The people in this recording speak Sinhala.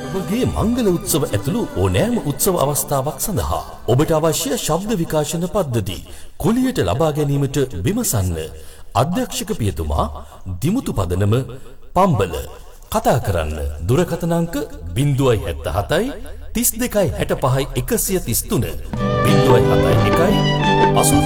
ඔබගේ මංගල උත්සව ඇතුළු ඕනෑම උත්සව අවස්ථාවක් සඳහා ඔබට අවශ්‍ය ශබ්ද විකාශන පද්ධති කුලියට ලබා ගැනීමට විමසන්න. අධ්‍යක්ෂක පියතුමා දිමුතු පදනම පම්බල. කතා කරන්න දුරකථන අංක 077 32 65 133 071 81